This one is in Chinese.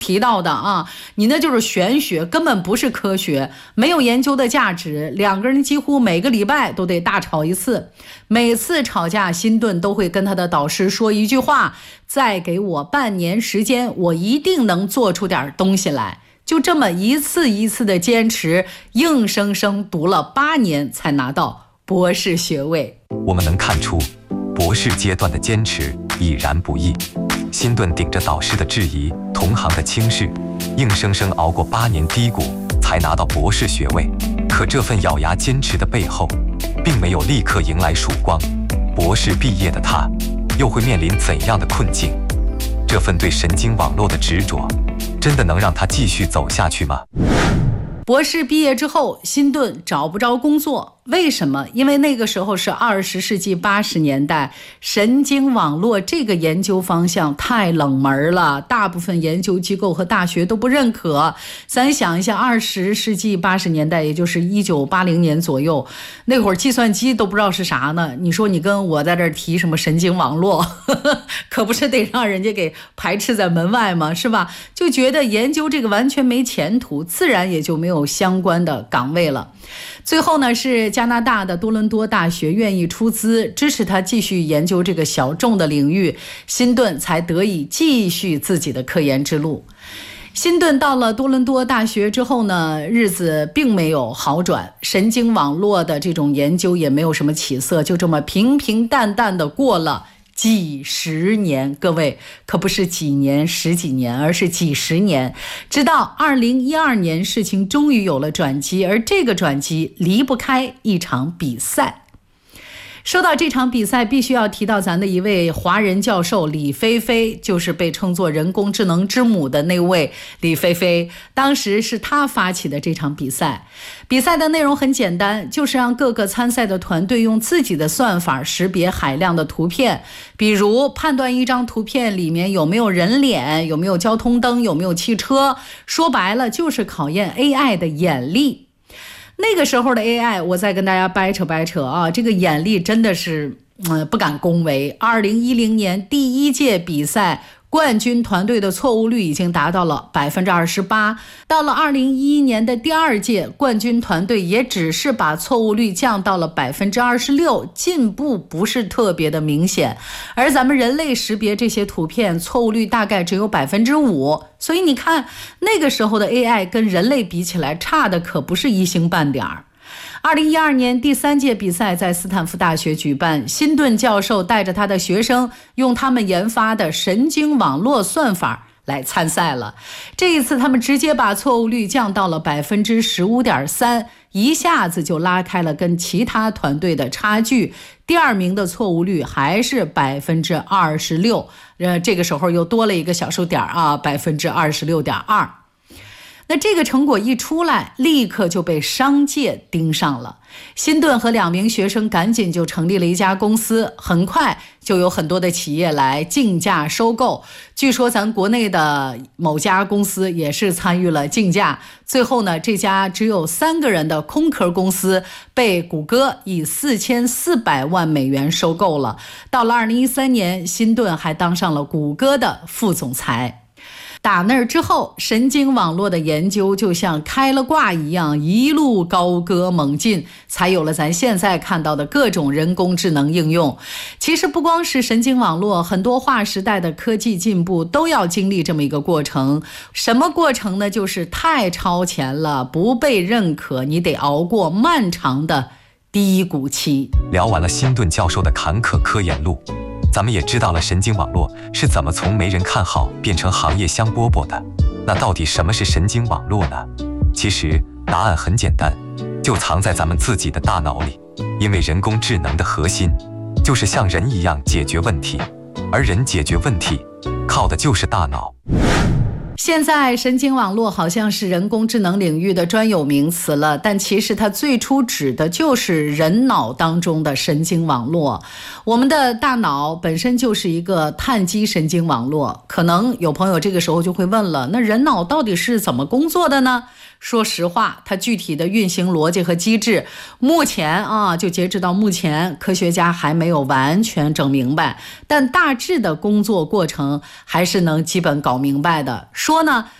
提到的啊，你那就是玄学，根本不是科学，没有研究的价值。两个人几乎每个礼拜都得大吵一次，每次吵架，辛顿都会跟他的导师说一句话：再给我半年时间，我一定能做出点东西来。就这么一次一次的坚持，硬生生读了8年才拿到博士学位。 我们能看出，博士阶段的坚持已然不易。辛顿顶着导师的质疑、同行的轻视，硬生生熬过8年低谷，才拿到博士学位。可这份咬牙坚持的背后，并没有立刻迎来曙光。博士毕业的他，又会面临怎样的困境？这份对神经网络的执着，真的能让他继续走下去吗？ 博士毕业之后，辛顿找不着工作，为什么？因为那个时候是20世纪80年代，神经网络这个研究方向太冷门了，大部分研究机构和大学都不认可。咱想一下，20世纪80年代，也就是1980年左右，那会儿计算机都不知道是啥呢。你说你跟我在这儿提什么神经网络，可不是得让人家给排斥在门外吗？是吧？就觉得研究这个完全没前途，自然也就没有相关的岗位了。最后呢，是加拿大的多伦多大学愿意出资支持他继续研究这个小众的领域，辛顿才得以继续自己的科研之路。辛顿到了多伦多大学之后呢，日子并没有好转，神经网络的这种研究也没有什么起色，就这么平平淡淡的过了几十年。各位，可不是几年十几年，而是几十年。直到2012年，事情终于有了转机，而这个转机离不开一场比赛。说到这场比赛，必须要提到咱的一位华人教授李飞飞，就是被称作人工智能之母的那位李飞飞。当时是他发起的这场比赛。比赛的内容很简单，就是让各个参赛的团队用自己的算法识别海量的图片，比如判断一张图片里面有没有人脸，有没有交通灯，有没有汽车。说白了，就是考验 AI 的眼力。那个时候的 AI， 我再跟大家掰扯啊，这个眼力真的是不敢恭维。2010年第一届比赛，冠军团队的错误率已经达到了28%，到了2011年的第二届，冠军团队也只是把错误率降到了26%，进步不是特别的明显。而咱们人类识别这些图片，错误率大概只有5%，所以你看那个时候的 AI 跟人类比起来，差的可不是一星半点儿。2012年第3届比赛在斯坦福大学举办，辛顿教授带着他的学生用他们研发的神经网络算法来参赛了。这一次他们直接把错误率降到了15.3%，一下子就拉开了跟其他团队的差距。第2名的错误率还是26%，这个时候又多了一个小数点啊，26.2%。那这个成果一出来，立刻就被商界盯上了。辛顿和2名学生赶紧就成立了一家公司，很快就有很多的企业来竞价收购。据说咱国内的某家公司也是参与了竞价，最后呢，这家只有3个人的空壳公司被谷歌以4400万美元收购了。到了2013年，辛顿还当上了谷歌的副总裁。打那儿之后，神经网络的研究就像开了挂一样，一路高歌猛进，才有了咱现在看到的各种人工智能应用。其实不光是神经网络，很多划时代的科技进步都要经历这么一个过程。什么过程呢？就是太超前了，不被认可，你得熬过漫长的低谷期。 聊完了辛顿教授的坎坷科研路，咱们也知道了神经网络是怎么从没人看好变成行业香饽饽的。那到底什么是神经网络呢？其实答案很简单，就藏在咱们自己的大脑里。因为人工智能的核心就是像人一样解决问题，而人解决问题靠的就是大脑。 现在神经网络好像是人工智能领域的专有名词了，但其实它最初指的就是人脑当中的神经网络。我们的大脑本身就是一个碳基神经网络，可能有朋友这个时候就会问了，那人脑到底是怎么工作的呢？说实话，它具体的运行逻辑和机制，目前就截止到目前，科学家还没有完全整明白，但大致的工作过程还是能基本搞明白的。说说呢，